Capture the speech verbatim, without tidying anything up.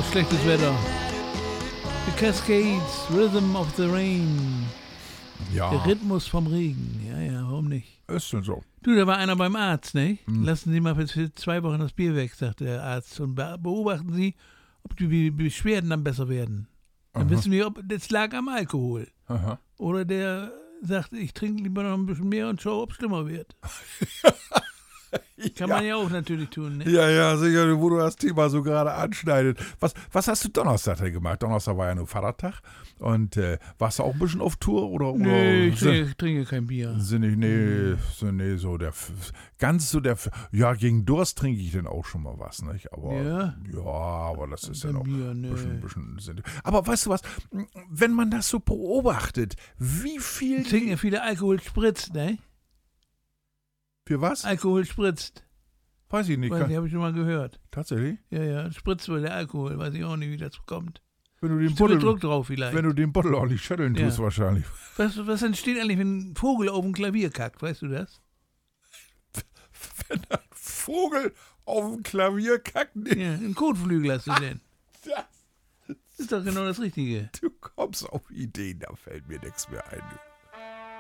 schlechtes Wetter. The Cascades, Rhythm of the Rain. Ja. Der Rhythmus vom Regen. Ja, ja, warum nicht? Ist schon so. Du, da war einer beim Arzt, ne? Hm. Lassen Sie mal für zwei Wochen das Bier weg, sagt der Arzt. Und beobachten Sie, ob die Beschwerden dann besser werden. Dann Aha. wissen wissen wir, ob das lag am Alkohol. Aha. Oder der sagt, ich trinke lieber noch ein bisschen mehr und schaue, ob es schlimmer wird. Kann man ja auch natürlich tun, ne? Ja, ja, sicher, wo du das Thema so gerade anschneidest. Was, was hast du Donnerstag denn gemacht? Donnerstag war ja nur Vatertag. Und äh, warst du auch ein bisschen auf Tour? Oder, oder Nee, ich sind, trinke, ich trinke kein Bier. sind ich, nee, so, nee, so der, ganz so der, ja, gegen Durst trinke ich dann auch schon mal was, nicht? Aber, Ja? ja, aber das ist ja Kein noch Bier, ein nee. bisschen, bisschen Sinn. Aber weißt du was, wenn man das so beobachtet, wie viel... Trinken ja viele Alkohol spritzt, ne? Für was? Alkohol spritzt. Weiß ich nicht. Weiß Kann, ich, habe ich schon mal gehört. tatsächlich? Ja, ja, spritzt wohl der Alkohol. Weiß ich auch nicht, wie das kommt. Wenn du den Ist viel Buddel, Druck drauf vielleicht. wenn du den Buddel auch nicht schütteln Ja. tust, wahrscheinlich. Was, was entsteht eigentlich, wenn ein Vogel auf dem Klavier kackt? Weißt du das? Wenn ein Vogel auf dem Klavier kackt, nee, Ja, ein Kotflügel hast du denn. das, Das ist doch genau das Richtige. du kommst auf Ideen, da fällt mir nichts mehr ein.